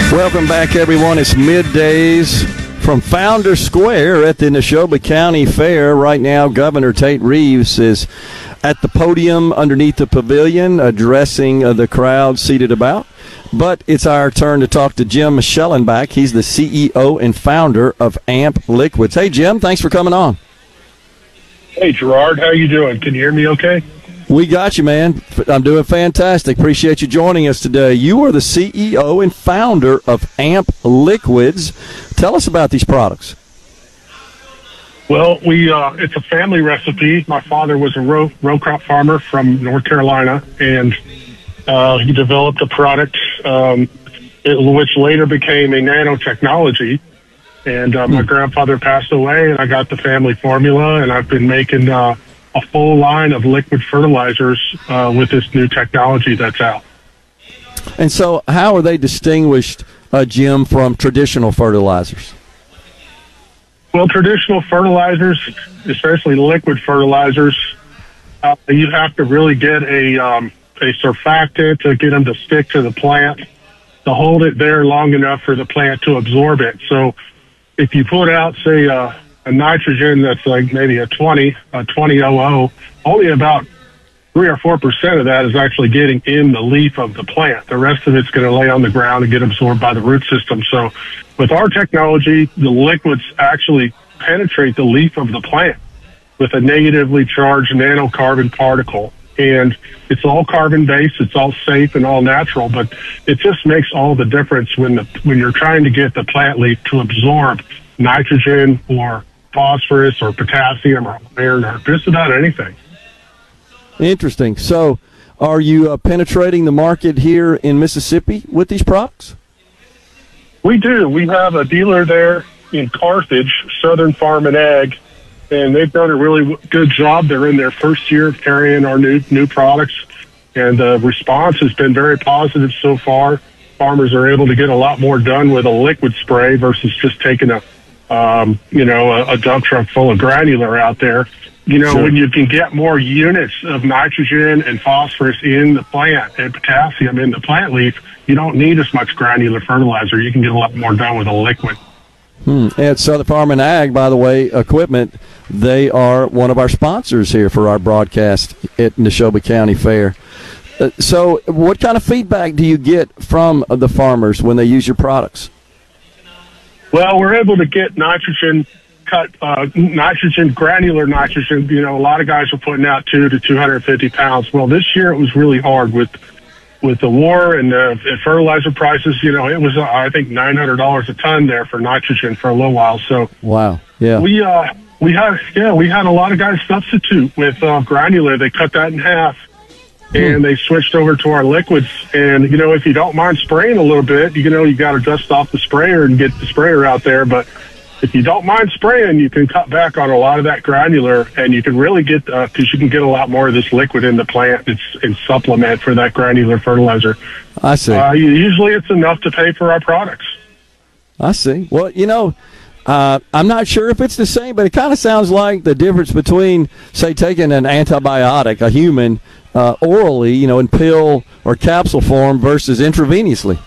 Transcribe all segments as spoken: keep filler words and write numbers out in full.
Welcome back, everyone. It's middays from Founder Square at the Neshoba County Fair. Right now, Governor Tate Reeves is at the podium underneath the pavilion addressing uh, the crowd seated about. But it's our turn to talk to Jim Schellenbach. He's the C E O and founder of AMP Liquids. Hey, Jim, thanks for coming on. Hey, Gerard, how you doing? Can you hear me okay? We got you, man. I'm doing fantastic. Appreciate you joining us today. You are the C E O and founder of AMP Liquids. Tell us about these products. Well, we uh, it's a family recipe. My father was a row, row crop farmer from North Carolina, and uh, he developed a product um, it, which later became a nanotechnology. And uh, my grandfather passed away, and I got the family formula, and I've been making uh, a full line of liquid fertilizers uh, with this new technology that's out. And so how are they distinguished, uh, Jim, from traditional fertilizers? Well, traditional fertilizers, especially liquid fertilizers, uh, you have to really get a, um, a surfactant to get them to stick to the plant, to hold it there long enough for the plant to absorb it. So if you put out, say, uh, a nitrogen that's like maybe a twenty, a twenty O O, only about three or four percent of that is actually getting in the leaf of the plant. The rest of it's going to lay on the ground and get absorbed by the root system. So with our technology, the liquids actually penetrate the leaf of the plant with a negatively charged nanocarbon particle. And it's all carbon-based, it's all safe and all natural, but it just makes all the difference when the when you're trying to get the plant leaf to absorb nitrogen or phosphorus or potassium or iron or just about anything. Interesting. So are you uh, penetrating the market here in Mississippi with these products? We do. We have a dealer there in Carthage, Southern Farm and Ag, and they've done a really good job. They're in their first year of carrying our new new products, and the response has been very positive so far. Farmers are able to get a lot more done with a liquid spray versus just taking a Um, you know, a, a dump truck full of granular out there. You know, Sure. When you can get more units of nitrogen and phosphorus in the plant and potassium in the plant leaf, you don't need as much granular fertilizer. You can get a lot more done with a liquid. Hmm. At Southern Farm and Ag, by the way, equipment, they are one of our sponsors here for our broadcast at Neshoba County Fair. Uh, so what kind of feedback do you get from the farmers when they use your products? Well, we're able to get nitrogen cut, uh, nitrogen, granular nitrogen. You know, a lot of guys are putting out two to two hundred fifty pounds. Well, this year it was really hard with, with the war and the and fertilizer prices. You know, it was, uh, I think, nine hundred dollars a ton there for nitrogen for a little while. So, wow. Yeah. We, uh, we had, yeah, we had a lot of guys substitute with, uh, granular. They cut that in half. And they switched over to our liquids. And, you know, if you don't mind spraying a little bit, you know, you got to dust off the sprayer and get the sprayer out there. But if you don't mind spraying, you can cut back on a lot of that granular, and you can really get, because uh, you can get a lot more of this liquid in the plant it's, and supplement for that granular fertilizer. I see. Uh, usually it's enough to pay for our products. I see. Well, you know, Uh, I'm not sure if it's the same, but it kind of sounds like the difference between, say, taking an antibiotic, a human, uh, orally, you know, in pill or capsule form versus intravenously.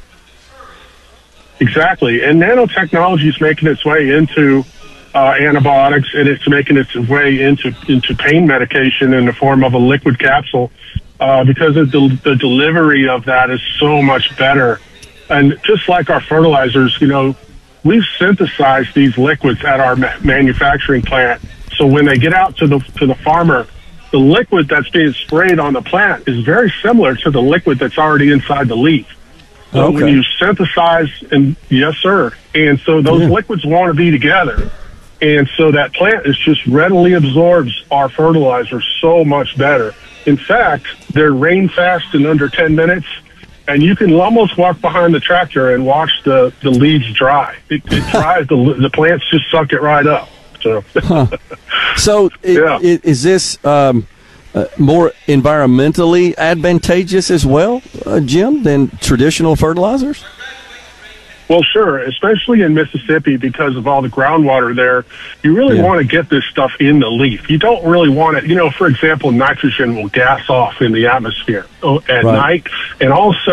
Exactly. And nanotechnology is making its way into uh, antibiotics, and it's making its way into, into pain medication in the form of a liquid capsule uh, because of the, the delivery of that is so much better. And just like our fertilizers, you know, we've synthesized these liquids at our ma- manufacturing plant. So when they get out to the to the farmer, the liquid that's being sprayed on the plant is very similar to the liquid that's already inside the leaf. So Okay. when you synthesize, and yes, sir, and so those Yeah. liquids want to be together. And so that plant is just readily absorbs our fertilizer so much better. In fact, they're rain fast in under ten minutes. And you can almost walk behind the tractor and watch the, the leaves dry. It, it dries, the, the plants just suck it right up. So, huh. so it, Yeah. it, is this um, uh, more environmentally advantageous as well, uh, Jim, than traditional fertilizers? well, sure, especially in Mississippi because of all the groundwater there, you really Yeah. want to get this stuff in the leaf. You don't really want it, you know, for example, nitrogen will gas off in the atmosphere at Right. night, and also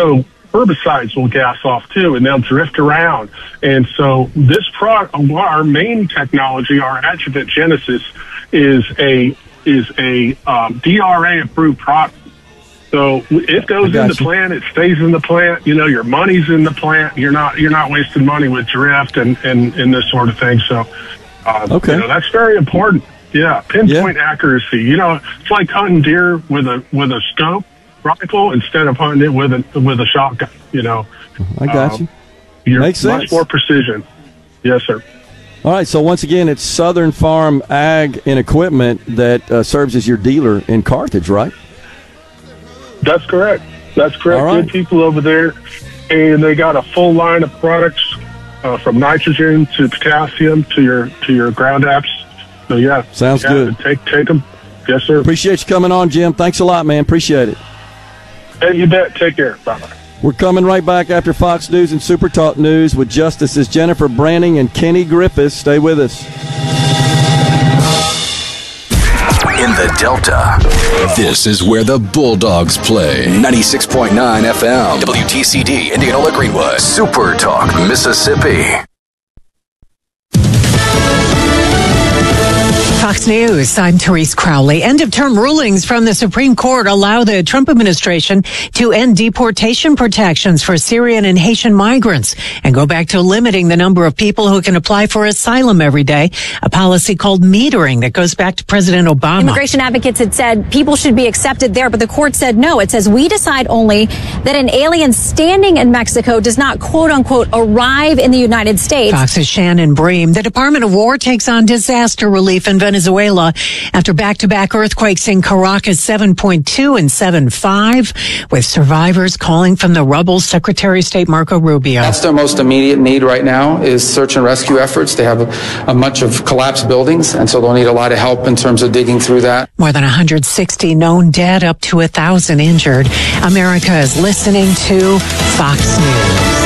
herbicides will gas off too, and they'll drift around. And so this product, our main technology, our adjuvant Genesis, is a is a um, D R A approved product. So it goes in the you. plant, it stays in the plant. You know, your money's in the plant. You're not you're not wasting money with drift and and, and this sort of thing. So, uh, okay, you know, that's very important. Yeah, pinpoint yeah. accuracy. You know, it's like hunting deer with a with a scope rifle instead of hunting it with a with a shotgun. You know, I got um, you. You're Makes much sense. more precision. Yes, sir. All right, so once again, it's Southern Farm Ag and Equipment that uh, serves as your dealer in Carthage, right? That's correct. That's correct. Right. Good people over there, and they got a full line of products uh, from nitrogen to potassium to your to your ground apps. So yeah, sounds yeah, good. Take take them. Yes, sir. Appreciate you coming on, Jim. Thanks a lot, man. Appreciate it. Hey, you bet. Take care. Bye bye. We're coming right back after Fox News and Super Talk News with Justices Jennifer Branning and Kenny Griffiths. Stay with us. In the Delta, this is where the Bulldogs play. ninety-six point nine F M, W T C D, Indianola Greenwood, Super Talk, Mississippi. Fox News, I'm Therese Crowley. End-of-term rulings from the Supreme Court allow the Trump administration to end deportation protections for Syrian and Haitian migrants and go back to limiting the number of people who can apply for asylum every day, a policy called metering that goes back to President Obama. Immigration advocates had said people should be accepted there, but the court said no. It says we decide only that an alien standing in Mexico does not, quote-unquote, arrive in the United States. Fox's Shannon Bream. The Department of War takes on disaster relief in Venezuela after back-to-back earthquakes in Caracas seven point two and seven point five, with survivors calling from the rubble. Secretary of State Marco Rubio. That's their most immediate need right now is search and rescue efforts. They have a, a much of collapsed buildings, and so they'll need a lot of help in terms of digging through that. More than one hundred sixty known dead, up to one thousand injured. America is listening to Fox News.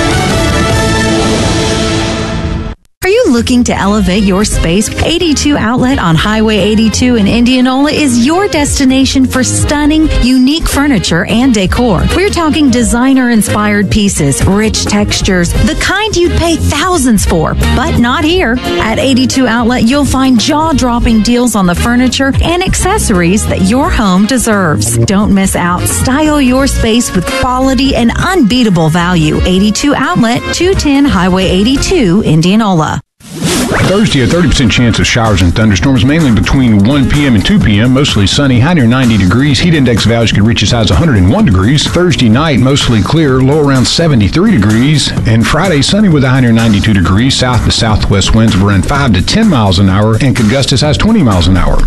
Are you looking to elevate your space? eighty-two Outlet on Highway eighty-two in Indianola is your destination for stunning, unique furniture and decor. We're talking designer-inspired pieces, rich textures, the kind you'd pay thousands for, but not here. At eighty-two Outlet, you'll find jaw-dropping deals on the furniture and accessories that your home deserves. Don't miss out. Style your space with quality and unbeatable value. eighty-two Outlet, two ten Highway eighty-two, Indianola. Thursday, a thirty percent chance of showers and thunderstorms, mainly between one p.m. and two p.m. Mostly sunny, high near ninety degrees. Heat index values could reach as high as one hundred one degrees. Thursday night, mostly clear, low around seventy-three degrees. And Friday, sunny with a high near ninety-two degrees. South to southwest winds will run five to ten miles an hour and could gust as high as twenty miles an hour.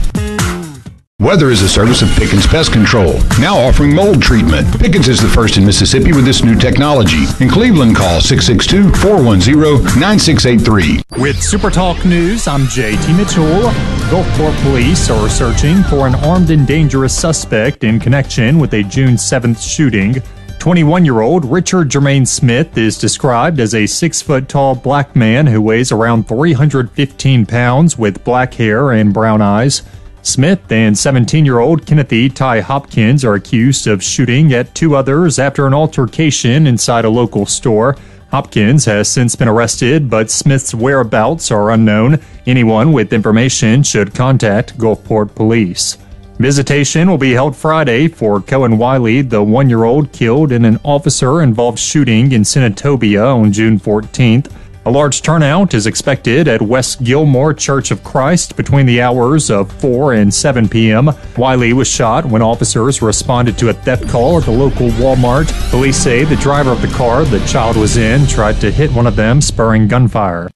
Weather is a service of Pickens Pest Control, now offering mold treatment. Pickens is the first in Mississippi with this new technology. In Cleveland, call six six two, four one zero, nine six eight three. With Super Talk News, I'm J T Mitchell. Gulfport police are searching for an armed and dangerous suspect in connection with a June seventh shooting. twenty-one-year-old Richard Jermaine Smith is described as a six-foot-tall black man who weighs around three hundred fifteen pounds with black hair and brown eyes. Smith and seventeen-year-old Kenneth Ty Hopkins are accused of shooting at two others after an altercation inside a local store. Hopkins has since been arrested, but Smith's whereabouts are unknown. Anyone with information should contact Gulfport Police. Visitation will be held Friday for Cohen Wiley, the one-year-old killed in an officer-involved shooting in Senatobia on June fourteenth. A large turnout is expected at West Gilmore Church of Christ between the hours of four and seven p.m. Wiley was shot when officers responded to a theft call at the local Walmart. Police say the driver of the car the child was in tried to hit one of them, spurring gunfire.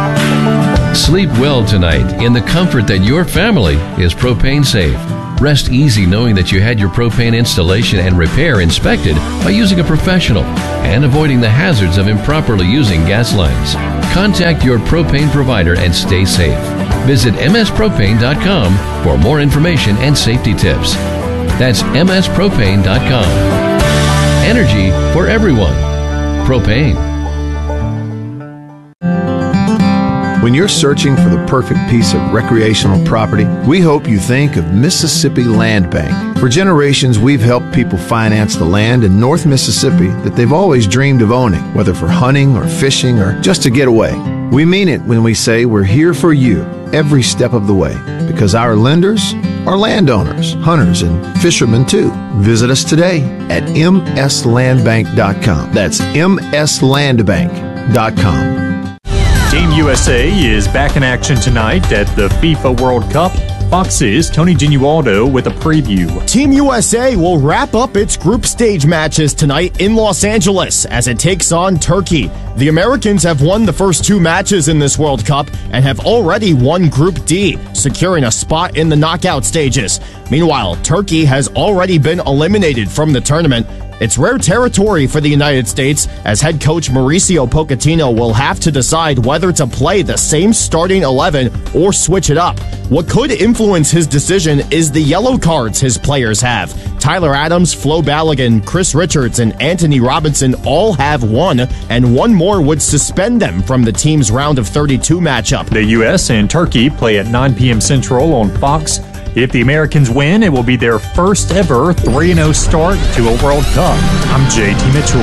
Sleep well tonight in the comfort that your family is propane safe. Rest easy knowing that you had your propane installation and repair inspected by using a professional and avoiding the hazards of improperly using gas lines. Contact your propane provider and stay safe. Visit m s propane dot com for more information and safety tips. That's m s propane dot com. Energy for everyone. Propane. When you're searching for the perfect piece of recreational property, we hope you think of Mississippi Land Bank. For generations, we've helped people finance the land in North Mississippi that they've always dreamed of owning, whether for hunting or fishing or just to get away. We mean it when we say we're here for you every step of the way, because our lenders are landowners, hunters, and fishermen too. Visit us today at m s land bank dot com. That's m s land bank dot com. Team U S A is back in action tonight at the FIFA World Cup. Fox's Tony Genualdo with a preview. Team U S A will wrap up its group stage matches tonight in Los Angeles as it takes on Turkey. The Americans have won the first two matches in this World Cup and have already won Group D, securing a spot in the knockout stages. Meanwhile, Turkey has already been eliminated from the tournament. It's rare territory for the United States, as head coach Mauricio Pochettino will have to decide whether to play the same starting eleven or switch it up. What could influence his decision is the yellow cards his players have. Tyler Adams, Flo Balogun, Chris Richards, and Anthony Robinson all have one, and one more would suspend them from the team's round of thirty-two matchup. The U S and Turkey play at nine p.m. Central on Fox. If the Americans win, it will be their first ever three and oh start to a World Cup. I'm J T Mitchell.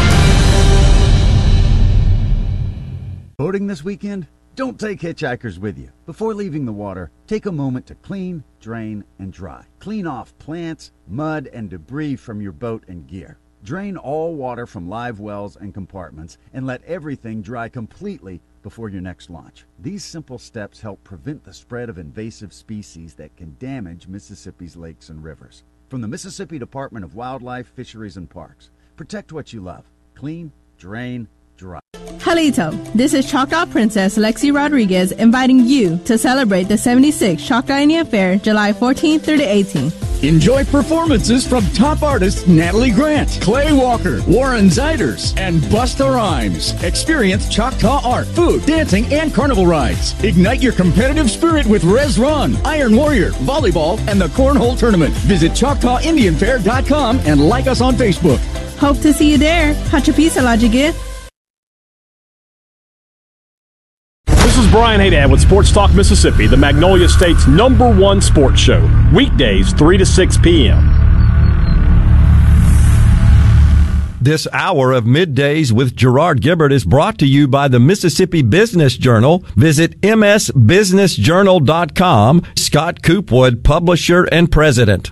Boating this weekend? Don't take hitchhikers with you. Before leaving the water, take a moment to clean, drain, and dry. Clean off plants, mud, and debris from your boat and gear. Drain all water from live wells and compartments and let everything dry completely before your next launch. These simple steps help prevent the spread of invasive species that can damage Mississippi's lakes and rivers. From the Mississippi Department of Wildlife, Fisheries, and Parks, protect what you love. Clean, drain, dry. Halito, this is Choctaw Princess Lexi Rodriguez inviting you to celebrate the seventy-sixth Choctaw Indian Fair July fourteenth through the eighteenth. Enjoy performances from top artists Natalie Grant, Clay Walker, Warren Ziders, and Busta Rhymes. Experience Choctaw art, food, dancing, and carnival rides. Ignite your competitive spirit with Res Run, Iron Warrior, volleyball, and the Cornhole Tournament. Visit Choctaw Indian Fair dot com and like us on Facebook. Hope to see you there. Hachapisa Lajigit. This is Brian Haydad with Sports Talk Mississippi, the Magnolia State's number one sports show. Weekdays, three to six p.m. This hour of Middays with Gerard Gibbert is brought to you by the Mississippi Business Journal. Visit m s business journal dot com. Scott Coopwood, publisher and president.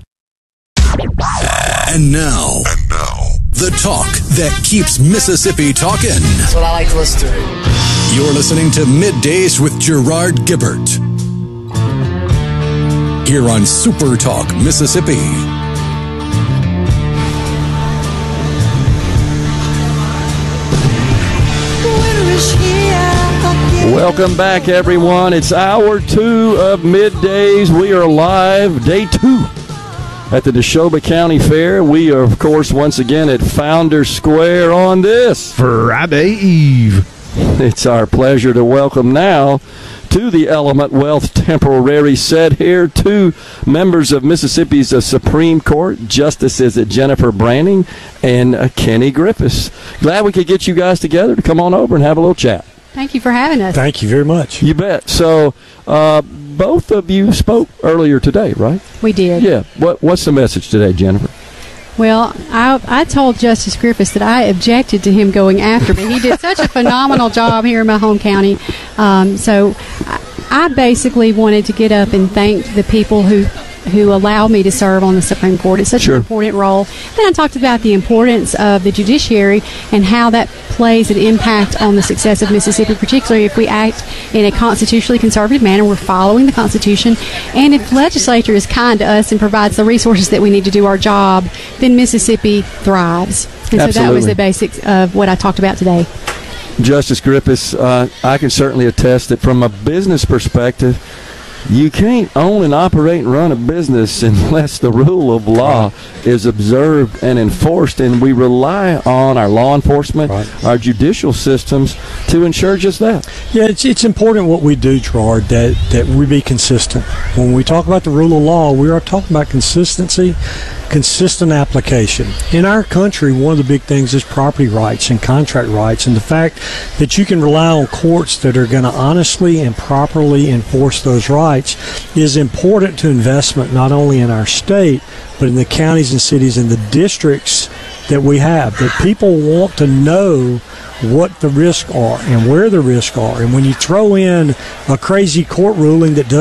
And now, and now, the talk that keeps Mississippi talking. That's what I like to listen to. You're listening to Middays with Gerard Gibbert here on Super Talk Mississippi. Welcome back, everyone. It's hour two of Middays. We are live, day two, at the Neshoba County Fair. We are, of course, once again at Founders Square on this Friday Eve. It's our pleasure to welcome now to the Element Wealth Temporary Set here two members of Mississippi's uh, Supreme Court, Justices Jennifer Branning and uh, Kenny Griffiths. Glad we could get you guys together to come on over and have a little chat. Thank you for having us. Thank you very much. You bet. So, uh, both of you spoke earlier today, right? We did. Yeah. What What's the message today, Jennifer? Well, I, I told Justice Griffiths that I objected to him going after me. He did such a phenomenal job here in my home county. Um, so I, I basically wanted to get up and thank the people who who allow me to serve on the Supreme Court. It's such sure. an important role. Then I talked about the importance of the judiciary and how that plays an impact on the success of Mississippi, particularly if we act in a constitutionally conservative manner. We're following the Constitution. And if the legislature is kind to us and provides the resources that we need to do our job, then Mississippi thrives. And Absolutely. So that was the basics of what I talked about today. Justice Griffiths, uh, I can certainly attest that from a business perspective, you can't own and operate and run a business unless the rule of law right. is observed and enforced, and we rely on our law enforcement, right. our judicial systems to ensure just that. Yeah, it's it's important what we do, Gerard, that, that we be consistent. When we talk about the rule of law, we are talking about consistency, consistent application. In our country, one of the big things is property rights and contract rights, and the fact that you can rely on courts that are going to honestly and properly enforce those rights is important to investment, not only in our state, but in the counties and cities and the districts that we have, that people want to know what the risks are and where the risks are. And when you throw in a crazy court ruling that does